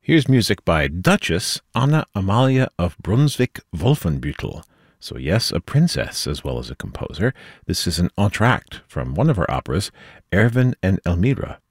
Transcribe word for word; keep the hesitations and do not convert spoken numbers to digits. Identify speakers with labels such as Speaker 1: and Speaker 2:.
Speaker 1: Here's music by Duchess Anna Amalia of Brunswick-Wolfenbüttel. So yes, a princess as well as a composer. This is an entr'acte from one of her operas, Erwin and Elmira.